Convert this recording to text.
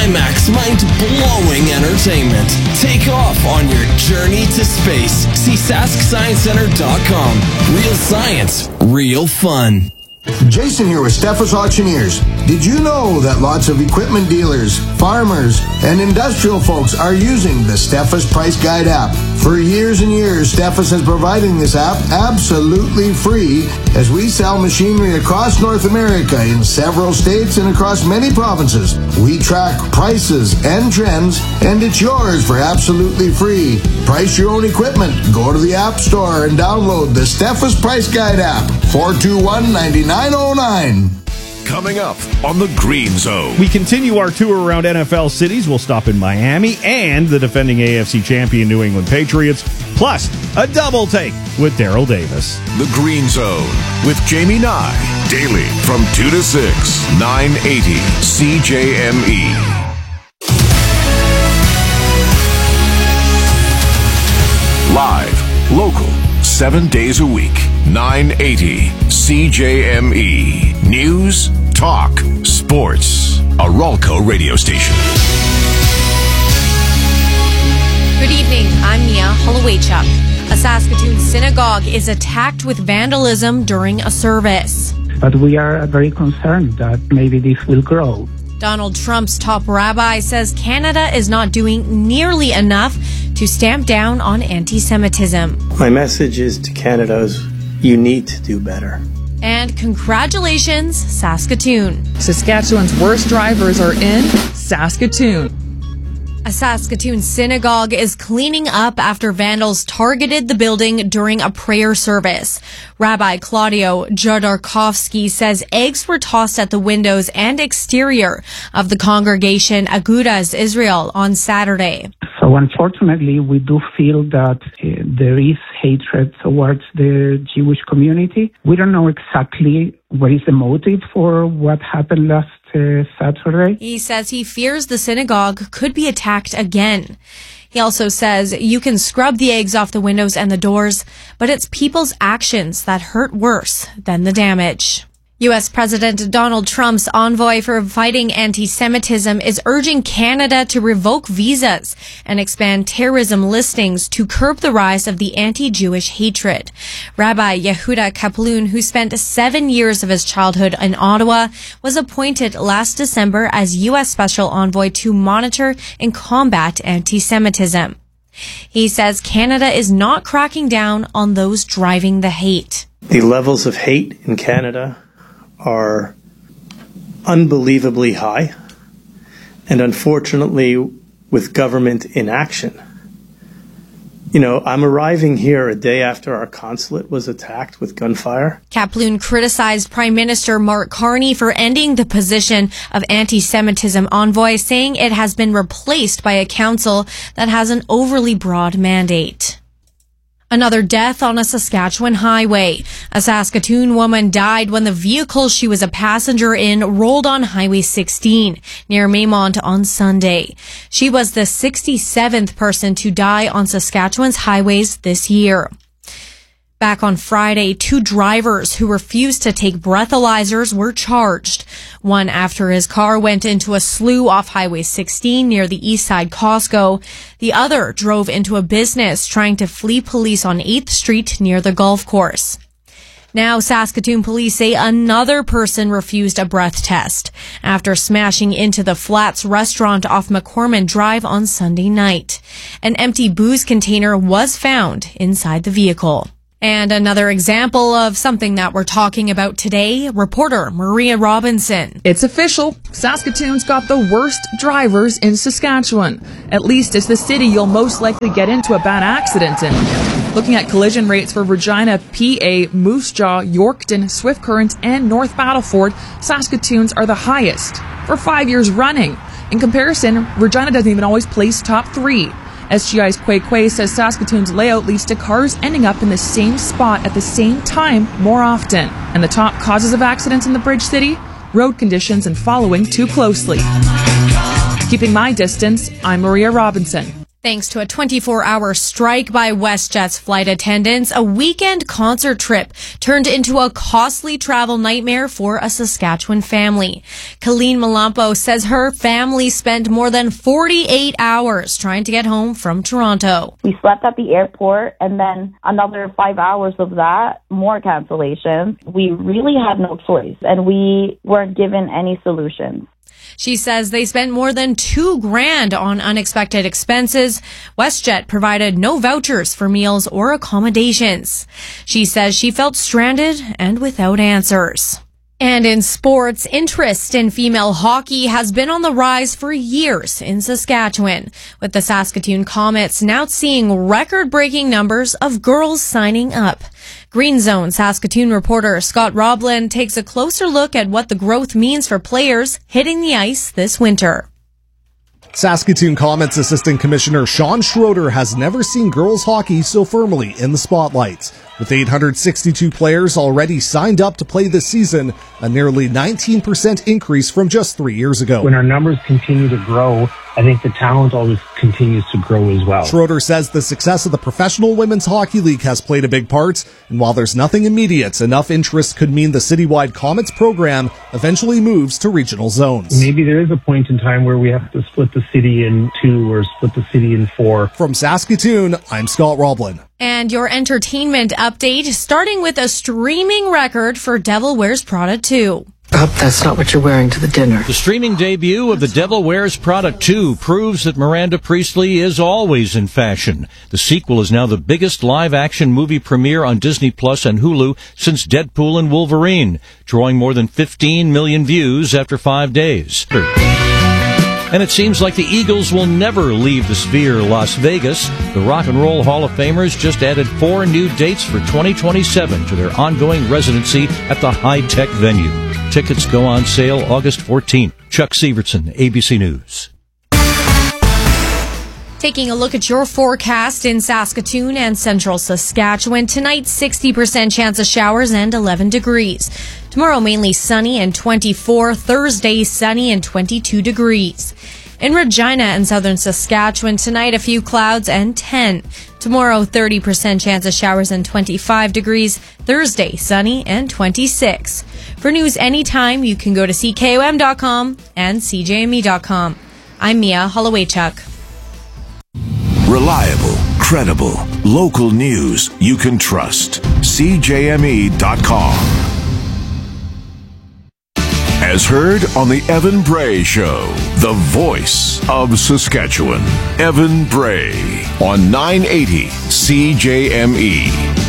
IMAX mind-blowing entertainment. Take off on your journey to space. See SaskScienceCenter.com. Real science, real fun. Jason here with Steffes Auctioneers. Did you know that lots of equipment dealers, farmers, and industrial folks are using the Steffes Price Guide app? For years and years, Steffes has providing this app absolutely free as we sell machinery across North America in several states and across many provinces. We track prices and trends, and it's yours for absolutely free. Price your own equipment. Go to the App Store and download the Steffes Price Guide app. 421-9909. Coming up on the Green Zone. We continue our tour around NFL cities. We'll stop in Miami and the defending AFC champion New England Patriots, plus a double take with Daryl Davis. The Green Zone with Jamie Nye. Daily from 2 to 6, 980 CJME. Live, local, 7 days a week, 980 CJME. News, talk, sports. A Ralco radio station. Good evening. I'm Mia Holowaychuk. A Saskatoon synagogue is attacked with vandalism during a service. But we are very concerned that maybe this will grow. Donald Trump's top rabbi says Canada is not doing nearly enough to stamp down on anti-Semitism. My message is to Canada is you need to do better. And congratulations, Saskatoon. Saskatchewan's worst drivers are in Saskatoon. A Saskatoon synagogue is cleaning up after vandals targeted the building during a prayer service. Rabbi Claudio Jodorkovsky says eggs were tossed at the windows and exterior of the congregation Agudas Israel on Saturday. So unfortunately, we do feel that there is hatred towards the Jewish community. We don't know exactly what is the motive for what happened last Saturday. He says he fears the synagogue could be attacked again. He also says you can scrub the eggs off the windows and the doors, but it's people's actions that hurt worse than the damage. U.S. President Donald Trump's envoy for fighting anti-Semitism is urging Canada to revoke visas and expand terrorism listings to curb the rise of the anti-Jewish hatred. Rabbi Yehuda Kaplan, who spent 7 years of his childhood in Ottawa, was appointed last December as U.S. Special Envoy to monitor and combat anti-Semitism. He says Canada is not cracking down on those driving the hate. The levels of hate in Canada are unbelievably high, and unfortunately with government inaction. You know, I'm arriving here a day after our consulate was attacked with gunfire. Kaplan criticized Prime Minister Mark Carney for ending the position of anti-Semitism envoy, saying it has been replaced by a council that has an overly broad mandate. Another death on a Saskatchewan highway. A Saskatoon woman died when the vehicle she was a passenger in rolled on Highway 16 near Maymont on Sunday. She was the 67th person to die on Saskatchewan's highways this year. Back on Friday, 2 drivers who refused to take breathalyzers were charged. One after his car went into a slough off Highway 16 near the Eastside Costco. The other drove into a business trying to flee police on 8th Street near the golf course. Now, Saskatoon police say another person refused a breath test after smashing into the Flats restaurant off McCormick Drive on Sunday night. An empty booze container was found inside the vehicle. And another example of something that we're talking about today, reporter Maria Robinson. It's official. Saskatoon's got the worst drivers in Saskatchewan. At least it's the city you'll most likely get into a bad accident in. Looking at collision rates for Regina, PA, Moose Jaw, Yorkton, Swift Current, and North Battleford, Saskatoon's are the highest for 5 years running. In comparison, Regina doesn't even always place top 3. SGI's Quay Quay says Saskatoon's layout leads to cars ending up in the same spot at the same time more often. And the top causes of accidents in the Bridge City? Road conditions and following too closely. Keeping my distance, I'm Maria Robinson. Thanks to a 24-hour strike by WestJet's flight attendants, a weekend concert trip turned into a costly travel nightmare for a Saskatchewan family. Colleen Malampo says her family spent more than 48 hours trying to get home from Toronto. We slept at the airport, and then another 5 hours of that, more cancellations. We really had no choice, and we weren't given any solutions. She says they spent more than $2,000 on unexpected expenses. WestJet provided no vouchers for meals or accommodations. She says she felt stranded and without answers. And in sports, interest in female hockey has been on the rise for years in Saskatchewan, with the Saskatoon Comets now seeing record-breaking numbers of girls signing up. Green Zone Saskatoon reporter Scott Roblin takes a closer look at what the growth means for players hitting the ice this winter. Saskatoon Comets Assistant Commissioner Sean Schroeder has never seen girls hockey so firmly in the spotlight. With 862 players already signed up to play this season, a nearly 19% increase from just 3 years ago. When our numbers continue to grow, I think the talent always continues to grow as well. Schroeder says the success of the Professional Women's Hockey League has played a big part, and while there's nothing immediate, enough interest could mean the citywide Comets program eventually moves to regional zones. Maybe there is a point in time where we have to split the city in two or split the city in four. From Saskatoon, I'm Scott Roblin. And your entertainment update, starting with a streaming record for Devil Wears Prada 2. I hope that's not what you're wearing to the dinner. The streaming debut of The Devil Wears Prada 2 proves that Miranda Priestley is always in fashion. The sequel is now the biggest live-action movie premiere on Disney Plus and Hulu since Deadpool and Wolverine, drawing more than 15 million views after 5 days. And it seems like the Eagles will never leave the Sphere Las Vegas. The Rock and Roll Hall of Famers just added 4 new dates for 2027 to their ongoing residency at the high-tech venue. Tickets go on sale August 14th. Chuck Severson, ABC News. Taking a look at your forecast in Saskatoon and central Saskatchewan. Tonight, 60% chance of showers and 11 degrees. Tomorrow, mainly sunny and 24. Thursday, sunny and 22 degrees. In Regina and southern Saskatchewan, tonight a few clouds and 10. Tomorrow, 30% chance of showers and 25 degrees. Thursday, sunny and 26. For news anytime, you can go to CKOM.com and CJME.com. I'm Mia Hollowaychuk. Reliable, credible, local news you can trust. CJME.com. As heard on the Evan Bray Show, the voice of Saskatchewan. Evan Bray on 980 CJME.